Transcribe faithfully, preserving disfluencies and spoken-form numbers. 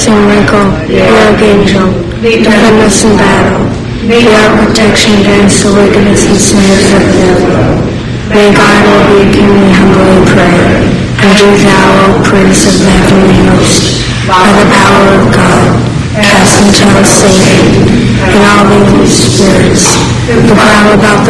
Saint Michael, the Archangel, defend us in battle. Be our protection against the wickedness and snares of the devil. May God rebuke him, we humbly pray. And do thou, O Prince of the heavenly host, by the power of God, cast into hell Satan and all the evil spirits who prowl about the